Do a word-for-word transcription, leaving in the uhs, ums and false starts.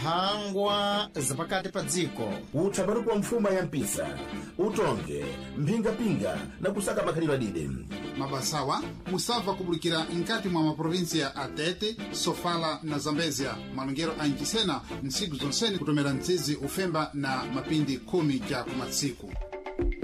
mphangwa zapakati pa dziko, uthambaru kwa mfuma ya mpisa, utonge, mphinga-pinga na kusaka makhalidwe dide. Mabasawa musava kubulikira nkati mwa maprovinsia ya Atete, Sofala na Zambezia. Malungero anjisena nsiku zonseni kutomera nzizi ufemba na mapindi kumi ja kumatsiku.